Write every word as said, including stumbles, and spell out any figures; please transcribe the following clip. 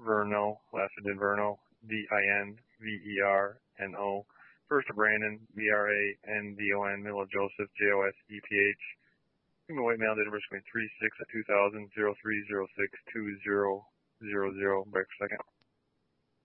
Verno, last I did Verno, D I N V E R N O. First of Brandon, B R A N D O N, middle of Joseph, J O S E P H. Give me a white mail, date of birth between three six two thousand, zero three zero six two zero zero zero, break for second.